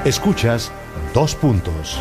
Escuchas Dos Puntos.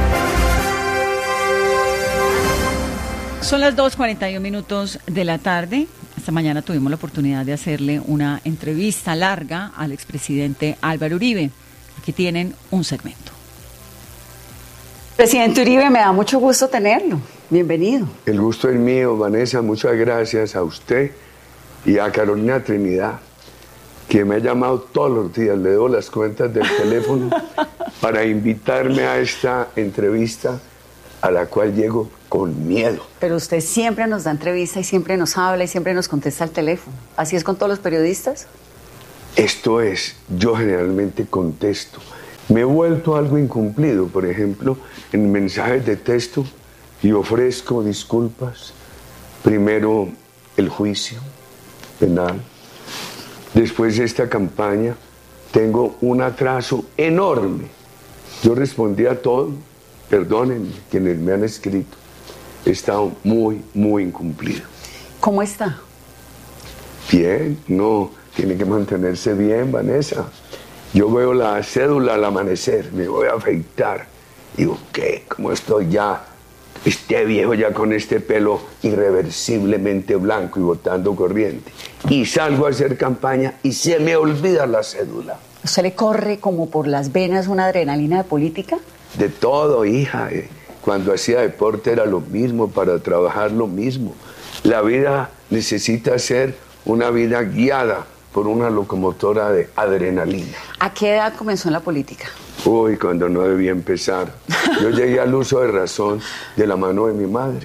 Son las 2:41 de la tarde. Esta mañana tuvimos la oportunidad de hacerle una entrevista larga al expresidente Álvaro Uribe. Aquí tienen un segmento. Presidente Uribe, me da mucho gusto tenerlo. Bienvenido. El gusto es mío, Vanessa. Muchas gracias a usted y a Carolina Trinidad, que me ha llamado todos los días. Le doy las cuentas del teléfono para invitarme a esta entrevista a la cual llego con miedo. Pero usted siempre nos da entrevista y siempre nos habla y siempre nos contesta al teléfono. ¿Así es con todos los periodistas? Esto es, yo generalmente contesto. Me he vuelto algo incumplido, por ejemplo, en mensajes de texto, y ofrezco disculpas. Primero, el juicio penal. Después de esta campaña, tengo un atraso enorme. Yo respondí a todo, perdónenme quienes me han escrito. He estado muy incumplido. ¿Cómo está? Bien, no, tiene que mantenerse bien, Vanessa. Yo veo la cédula al amanecer, me voy a afeitar. Digo, ¿qué? ¿Cómo estoy ya? Este viejo ya con este pelo irreversiblemente blanco y botando corriente. Y salgo a hacer campaña y se me olvida la cédula. ¿Usted le corre como por las venas una adrenalina de política? De todo, hija. Cuando hacía deporte era lo mismo, para trabajar lo mismo. La vida necesita ser una vida guiada por una locomotora de adrenalina. ¿A qué edad comenzó en la política? Uy, cuando no debía empezar. Yo llegué al uso de razón de la mano de mi madre.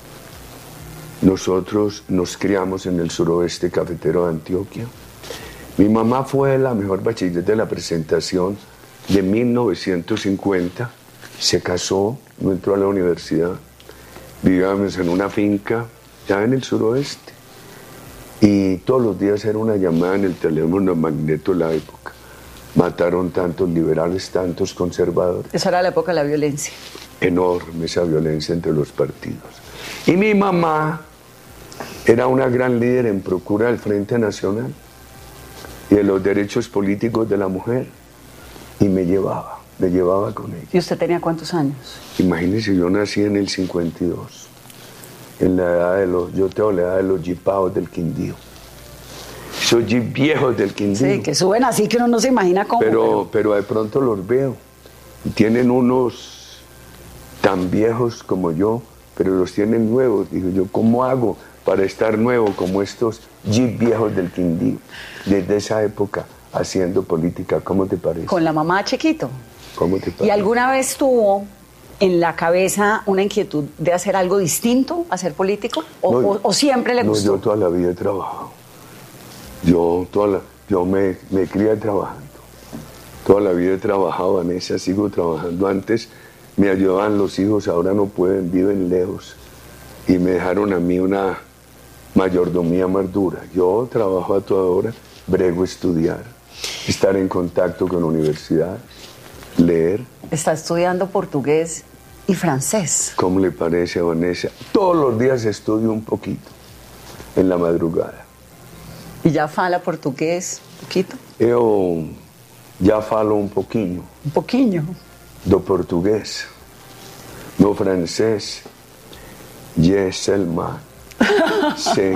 Nosotros nos criamos en el suroeste cafetero de Antioquia. Mi mamá fue la mejor bachiller de la presentación de 1950. Se casó, no entró a la universidad. Vivíamos en una finca ya en el suroeste. Y todos los días era una llamada en el teléfono magneto de la época. Mataron tantos liberales, tantos conservadores. Esa era la época de la violencia. Enorme esa violencia entre los partidos. Y mi mamá era una gran líder en procura del Frente Nacional y de los derechos políticos de la mujer. Y me llevaba con ella. ¿Y usted tenía cuántos años? Imagínese, yo nací en el 52. En la edad de yo tengo la edad de los jipaos del Quindío. Esos jeep viejos del Quindío. Sí, que suben así que uno no se imagina cómo. Pero de pronto los veo. Y tienen unos tan viejos como yo, pero los tienen nuevos. Digo yo, ¿cómo hago para estar nuevo como estos jeep viejos del Quindío? Desde esa época, haciendo política, ¿cómo te parece? Con la mamá chiquito. ¿Cómo te parece? ¿Y alguna vez tuvo en la cabeza una inquietud de hacer algo distinto, hacer político? ¿O siempre le gustó? No, yo toda la vida he trabajado. Yo me crié trabajando. Toda la vida he trabajado, Vanessa, sigo trabajando. Antes me ayudaban los hijos, ahora no pueden, viven lejos. Y me dejaron a mí una mayordomía más dura. Yo trabajo a toda hora, brego estudiar, estar en contacto con universidades, leer. Está estudiando portugués y francés. ¿Cómo le parece, Vanessa? Todos los días estudio un poquito, en la madrugada. ¿Y ya fala portugués un poquito? Eu já falo um pouquinho. Un poquillo. Do português. No francés, je seulement sais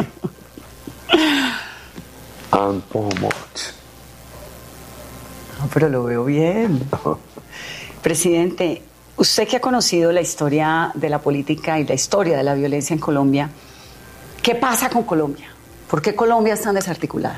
un peu mot. No, pero lo veo bien. Presidente, usted que ha conocido la historia de la política y la historia de la violencia en Colombia, ¿qué pasa con Colombia? ¿Por qué Colombia es tan desarticulada?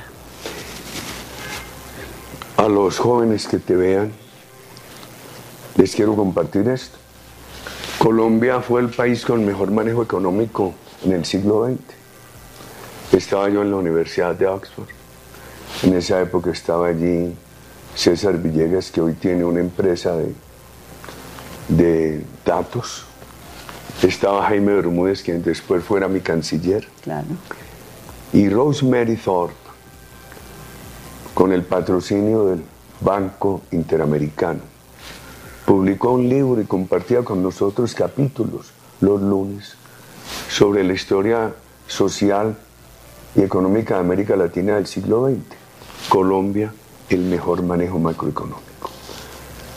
A los jóvenes que te vean, les quiero compartir esto. Colombia fue el país con mejor manejo económico en el siglo XX. Estaba yo en la Universidad de Oxford. En esa época estaba allí César Villegas, que hoy tiene una empresa de datos. Estaba Jaime Bermúdez, quien después fuera mi canciller. Claro. Y Rosemary Thorpe, con el patrocinio del Banco Interamericano, publicó un libro y compartía con nosotros capítulos los lunes sobre la historia social y económica de América Latina del siglo XX. Colombia, el mejor manejo macroeconómico.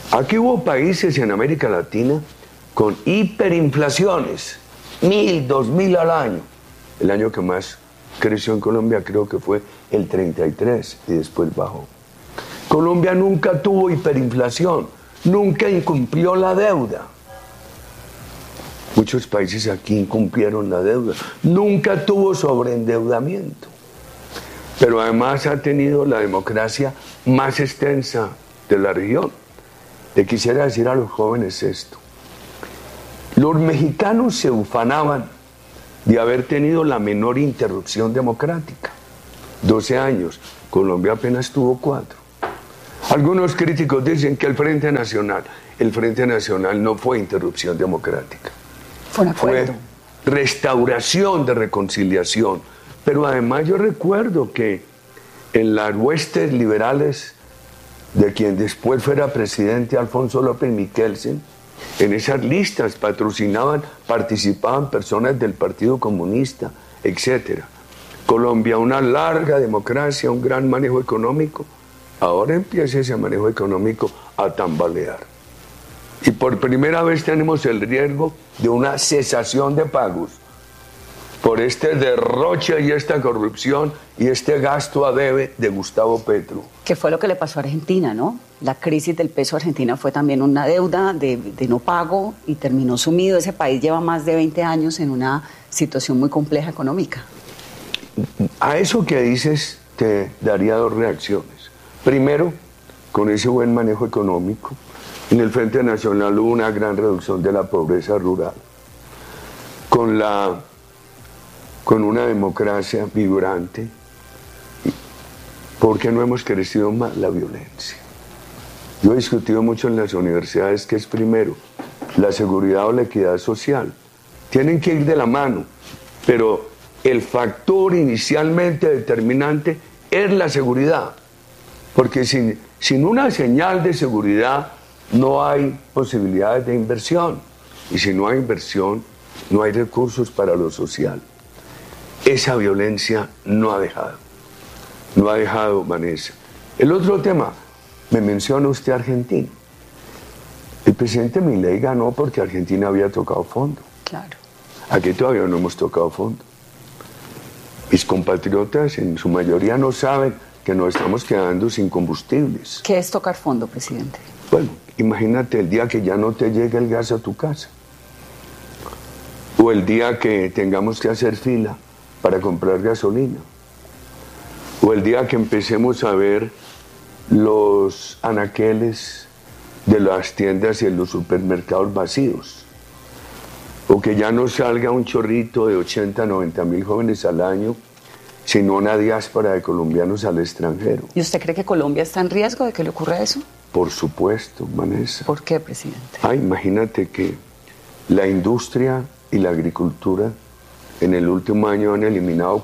Aquí hubo países en América Latina con hiperinflaciones, 1.000, 2.000 al año. El año que más creció en Colombia creo que fue el 33 y después bajó. Colombia nunca tuvo hiperinflación, nunca incumplió la deuda. Muchos países aquí incumplieron la deuda, nunca tuvo sobreendeudamiento. Pero además ha tenido la democracia más extensa de la región. Le quisiera decir a los jóvenes esto. Los mexicanos se ufanaban de haber tenido la menor interrupción democrática. 12 años, Colombia apenas tuvo 4. Algunos críticos dicen que el Frente Nacional no fue interrupción democrática. Fue un acuerdo. Fue restauración de reconciliación. Pero además yo recuerdo que en las huestes liberales de quien después fuera presidente Alfonso López Michelsen, en esas listas participaban personas del Partido Comunista, etc. Colombia, una larga democracia, un gran manejo económico. Ahora empieza ese manejo económico a tambalear. Y por primera vez tenemos el riesgo de una cesación de pagos por este derroche y esta corrupción y este gasto a debe de Gustavo Petro. Que fue lo que le pasó a Argentina, ¿no? La crisis del peso argentina fue también una deuda de no pago y terminó sumido. Ese país lleva más de 20 años en una situación muy compleja económica. A eso que dices te daría 2 reacciones. Primero, con ese buen manejo económico, en el Frente Nacional hubo una gran reducción de la pobreza rural. Con una democracia vibrante, ¿por qué no hemos crecido más la violencia? Yo he discutido mucho en las universidades que es primero la seguridad o la equidad social. Tienen que ir de la mano, pero el factor inicialmente determinante es la seguridad, porque sin una señal de seguridad no hay posibilidades de inversión, y si no hay inversión no hay recursos para lo social. Esa violencia no ha dejado, Vanessa. El otro tema, me menciona usted Argentina. El presidente Milei ganó porque Argentina había tocado fondo. Claro. Aquí todavía no hemos tocado fondo. Mis compatriotas en su mayoría no saben que nos estamos quedando sin combustibles. ¿Qué es tocar fondo, presidente? Bueno, imagínate el día que ya no te llegue el gas a tu casa. O el día que tengamos que hacer fila para comprar gasolina. O el día que empecemos a ver los anaqueles de las tiendas y de los supermercados vacíos. O que ya no salga un chorrito de 80, 90 mil jóvenes al año, sino una diáspora de colombianos al extranjero. ¿Y usted cree que Colombia está en riesgo de que le ocurra eso? Por supuesto, Vanessa. ¿Por qué, presidente? Imagínate que la industria y la agricultura en el último año han eliminado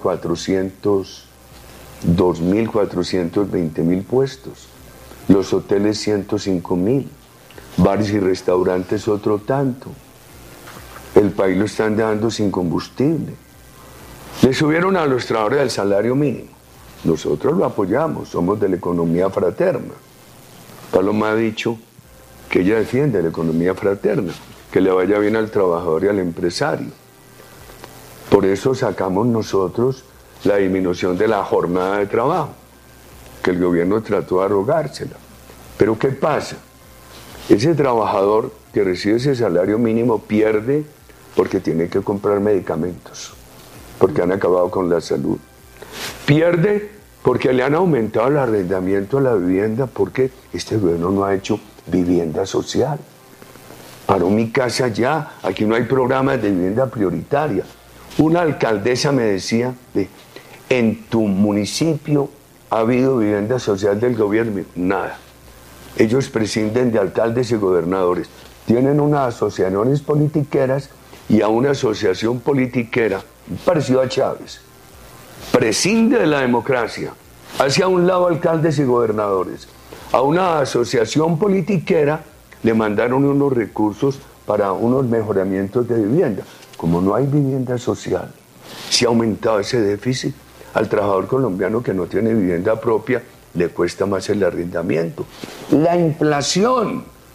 402.420.000 puestos, los hoteles 105.000, bares y restaurantes otro tanto. El país lo están dejando sin combustible. Le subieron a los trabajadores el salario mínimo. Nosotros lo apoyamos, somos de la economía fraterna. Paloma ha dicho que ella defiende la economía fraterna, que le vaya bien al trabajador y al empresario. Por eso sacamos nosotros la disminución de la jornada de trabajo, que el gobierno trató de arrogársela. Pero ¿qué pasa? Ese trabajador que recibe ese salario mínimo pierde porque tiene que comprar medicamentos, porque han acabado con la salud. Pierde porque le han aumentado el arrendamiento a la vivienda, porque este gobierno no ha hecho vivienda social. Paró mi casa ya, aquí no hay programas de vivienda prioritaria. Una alcaldesa me decía, en tu municipio ha habido vivienda social del gobierno. Nada. Ellos prescinden de alcaldes y gobernadores. Tienen unas asociaciones politiqueras y a una asociación politiquera, parecido a Chávez. Prescinde de la democracia. Hacia un lado alcaldes y gobernadores. A una asociación politiquera le mandaron unos recursos para unos mejoramientos de vivienda. Como no hay vivienda social, se ha aumentado ese déficit. Al trabajador colombiano que no tiene vivienda propia le cuesta más el arrendamiento. La inflación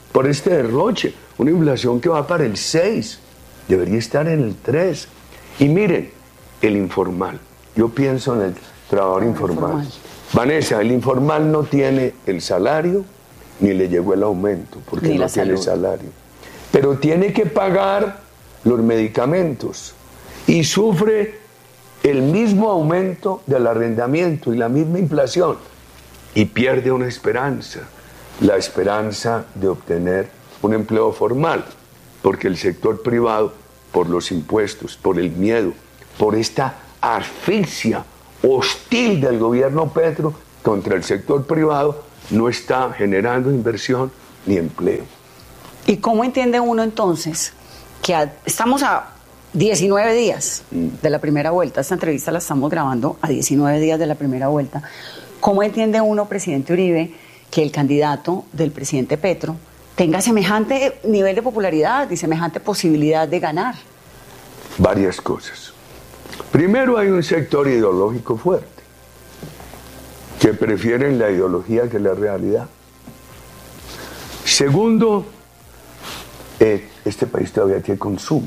por este derroche, una inflación que va para el 6, debería estar en el 3. Y miren, el informal, yo pienso en el trabajador informal. Vanessa, el informal no tiene el salario, ni le llegó el aumento, porque no tiene salario. Pero tiene que pagar los medicamentos y sufre el mismo aumento del arrendamiento y la misma inflación. Y pierde una esperanza, la esperanza de obtener un empleo formal, porque el sector privado, por los impuestos, por el miedo, por esta asfixia hostil del gobierno Petro contra el sector privado, no está generando inversión ni empleo. ¿Y cómo entiende uno entonces que estamos a 19 días de la primera vuelta? Esta entrevista la estamos grabando a 19 días de la primera vuelta. ¿Cómo entiende uno, presidente Uribe, que el candidato del presidente Petro tenga semejante nivel de popularidad y semejante posibilidad de ganar? Varias cosas. Primero, hay un sector ideológico fuerte que prefieren la ideología que la realidad. Segundo, este país todavía tiene consumo,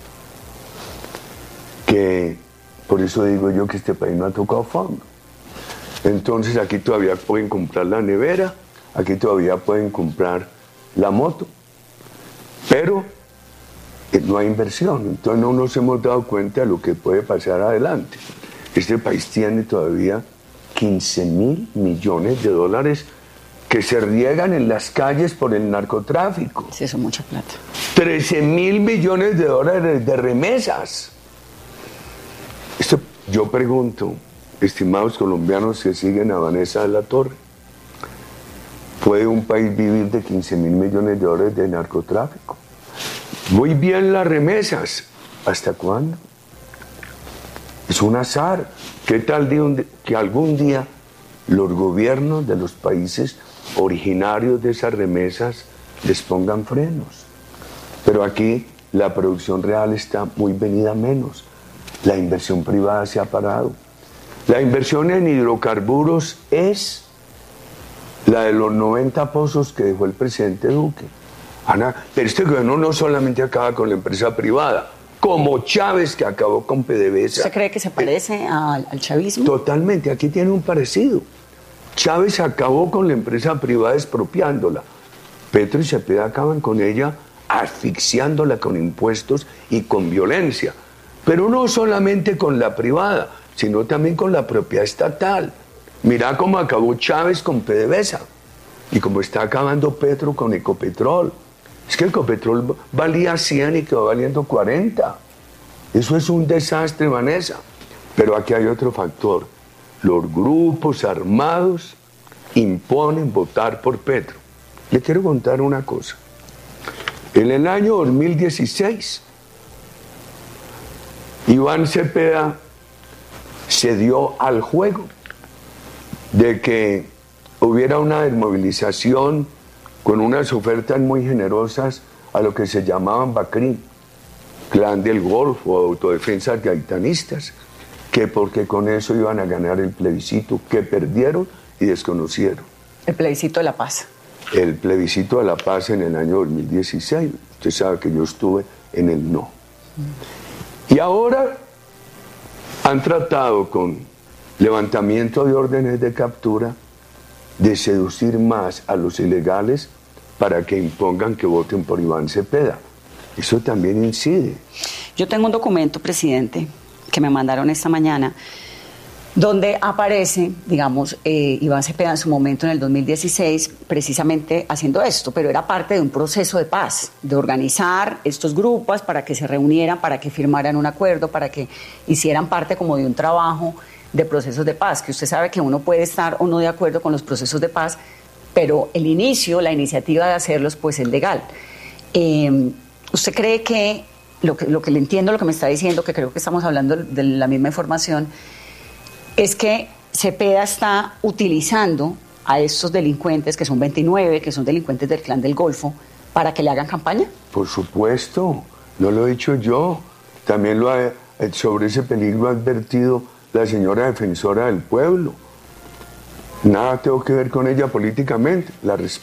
que por eso digo yo que este país no ha tocado fondo. Entonces aquí todavía pueden comprar la nevera, aquí todavía pueden comprar la moto, pero no hay inversión. Entonces no nos hemos dado cuenta de lo que puede pasar adelante. Este país tiene todavía 15.000 millones de dólares que se riegan en las calles por el narcotráfico. Sí, eso es mucha plata. 13.000 millones de dólares de remesas. Esto, yo pregunto, estimados colombianos que siguen a Vanessa de la Torre, ¿puede un país vivir de 15.000 millones de dólares de narcotráfico? Muy bien las remesas. ¿Hasta cuándo? Es un azar. ¿Qué tal que algún día los gobiernos de los países originarios de esas remesas les pongan frenos? Pero aquí la producción real está muy venida menos. La inversión privada se ha parado. La inversión en hidrocarburos es la de los 90 pozos que dejó el presidente Duque. Ana, pero este gobierno no solamente acaba con la empresa privada, como Chávez, que acabó con PDVSA. ¿Usted cree que se parece al chavismo? Totalmente, aquí tiene un parecido. Chávez acabó con la empresa privada expropiándola. Petro y Cepeda acaban con ella asfixiándola con impuestos y con violencia. Pero no solamente con la privada, sino también con la propiedad estatal. Mirá cómo acabó Chávez con PDVSA y cómo está acabando Petro con Ecopetrol. Es que Ecopetrol valía 100 y quedó valiendo 40. Eso es un desastre, Vanessa. Pero aquí hay otro factor. Los grupos armados imponen votar por Petro. Le quiero contar una cosa. En el año 2016, Iván Cepeda se dio al juego de que hubiera una desmovilización con unas ofertas muy generosas a lo que se llamaban BACRIM, Clan del Golfo, autodefensas gaitanistas, que porque con eso iban a ganar el plebiscito, que perdieron y desconocieron. El plebiscito de la paz. El plebiscito de la paz en el año 2016. Usted sabe que yo estuve en el no. Y ahora han tratado con levantamiento de órdenes de captura de seducir más a los ilegales para que impongan que voten por Iván Cepeda. Eso también incide. Yo tengo un documento, presidente, que me mandaron esta mañana, donde aparece, digamos, Iván Cepeda en su momento en el 2016, precisamente haciendo esto, pero era parte de un proceso de paz, de organizar estos grupos para que se reunieran, para que firmaran un acuerdo, para que hicieran parte como de un trabajo de procesos de paz, que usted sabe que uno puede estar o no de acuerdo con los procesos de paz, pero el inicio, la iniciativa de hacerlos, pues es legal. ¿Usted cree que, lo que le entiendo, lo que me está diciendo, que creo que estamos hablando de la misma información, es que Cepeda está utilizando a estos delincuentes, que son 29, que son delincuentes del Clan del Golfo, para que le hagan campaña? Por supuesto, no lo he dicho yo, también sobre ese peligro ha advertido la señora defensora del pueblo. Nada tengo que ver con ella políticamente, la respeto.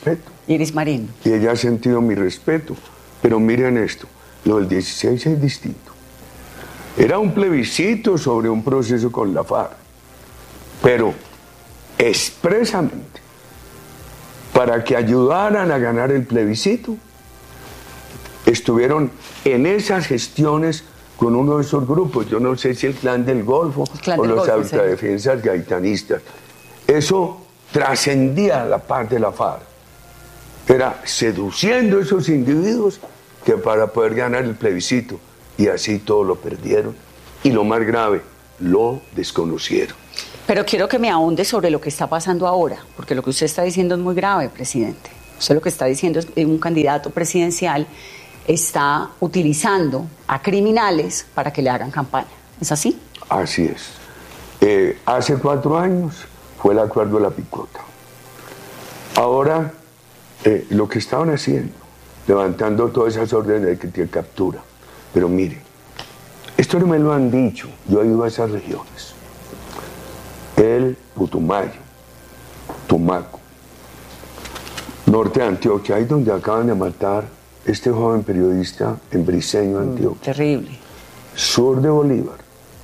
Iris Marín. Y ella ha sentido mi respeto. Pero miren esto, lo del 16 es distinto. Era un plebiscito sobre un proceso con la FARC, pero expresamente para que ayudaran a ganar el plebiscito, estuvieron en esas gestiones con uno de esos grupos, yo no sé si el Clan del Golfo o los autodefensas gaitanistas. Eso trascendía la paz de la FARC. Era seduciendo a esos individuos que para poder ganar el plebiscito, y así todo lo perdieron, y lo más grave, lo desconocieron. Pero quiero que me ahonde sobre lo que está pasando ahora, porque lo que usted está diciendo es muy grave, presidente. Usted lo que está diciendo es que un candidato presidencial está utilizando a criminales para que le hagan campaña. ¿Es así? Así es. Hace 4 años fue el acuerdo de la picota. Ahora, lo que estaban haciendo, levantando todas esas órdenes de captura. Pero mire, esto no me lo han dicho, yo he ido a esas regiones. El Putumayo, Tumaco, norte de Antioquia, ahí donde acaban de matar este joven periodista en Briceño, Antioquia. Terrible. Sur de Bolívar,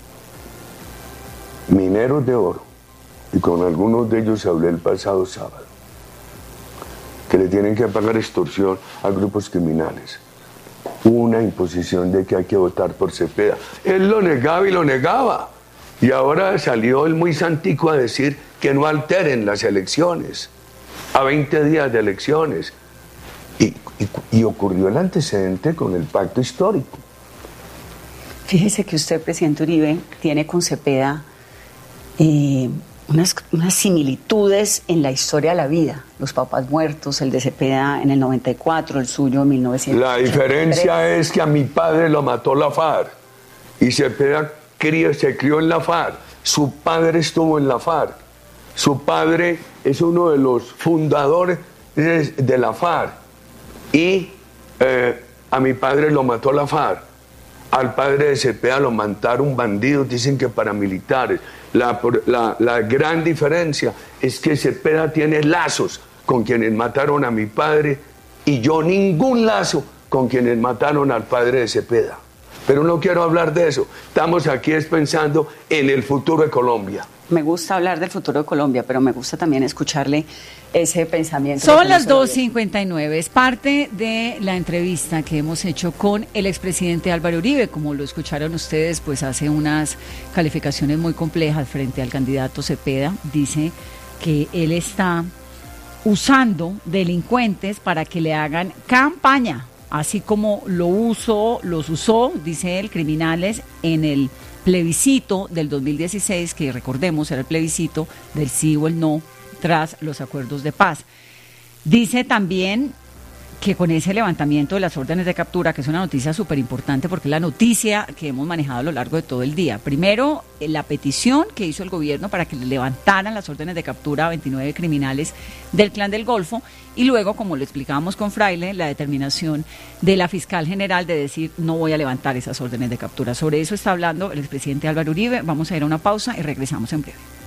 mineros de oro, y con algunos de ellos hablé el pasado sábado, que le tienen que pagar extorsión a grupos criminales. Una imposición de que hay que votar por Cepeda. Él lo negaba y lo negaba. Y ahora salió el muy santico a decir que no alteren las elecciones, a 20 días de elecciones. Y ocurrió el antecedente con el pacto histórico. Fíjese que usted, presidente Uribe, tiene con Cepeda unas similitudes en la historia de la vida. Los papás muertos, el de Cepeda en el 94, el suyo en 1983. La diferencia es que a mi padre lo mató la FARC y Cepeda se crió en la FARC. Su padre estuvo en la FARC. Su padre es uno de los fundadores de la FARC. Y a mi padre lo mató la FARC. Al padre de Cepeda lo mataron bandidos, dicen que paramilitares. La gran diferencia es que Cepeda tiene lazos con quienes mataron a mi padre y yo ningún lazo con quienes mataron al padre de Cepeda. Pero no quiero hablar de eso. Estamos aquí pensando en el futuro de Colombia. Me gusta hablar del futuro de Colombia, pero me gusta también escucharle ese pensamiento. Son las 2:59. Es parte de la entrevista que hemos hecho con el expresidente Álvaro Uribe. Como lo escucharon ustedes, pues hace unas calificaciones muy complejas frente al candidato Cepeda. Dice que él está usando delincuentes para que le hagan campaña, así como los usó, dice él, criminales en el plebiscito del 2016, que recordemos era el plebiscito del sí o el no tras los acuerdos de paz. Dice también que con ese levantamiento de las órdenes de captura, que es una noticia súper importante porque es la noticia que hemos manejado a lo largo de todo el día. Primero, la petición que hizo el gobierno para que le levantaran las órdenes de captura a 29 criminales del Clan del Golfo, y luego, como lo explicábamos con Fraile, la determinación de la fiscal general de decir no voy a levantar esas órdenes de captura. Sobre eso está hablando el expresidente Álvaro Uribe. Vamos a ir a una pausa y regresamos en breve.